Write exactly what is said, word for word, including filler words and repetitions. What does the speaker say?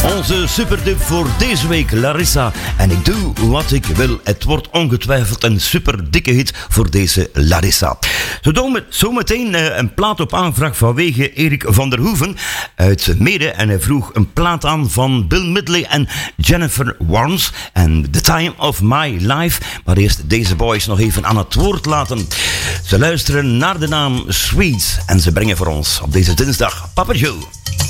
Onze superdip voor deze week, Larissa. En ik doe wat ik wil. Het wordt ongetwijfeld een super dikke hit voor deze Larissa. Zometeen uh, een plaat op aanvraag vanwege Erik van der Hoeven uit Mede. En hij vroeg een plaat aan van Bill Medley en Jennifer Warnes. En The Time of My Life. Maar eerst deze boys nog even aan het woord laten. Ze luisteren naar de naam Sweets. En ze brengen voor ons op deze dinsdag Papa Joe.